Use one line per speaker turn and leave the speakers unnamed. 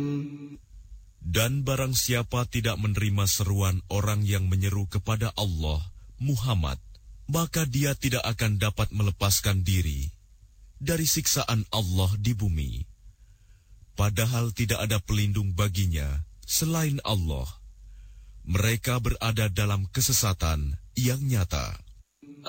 Dan barang siapa tidak menerima seruan orang yang menyeru kepada Allah, Muhammad, maka dia tidak akan dapat melepaskan diri dari siksaan Allah di bumi. Padahal tidak ada pelindung baginya selain Allah. Mereka berada dalam kesesatan yang nyata.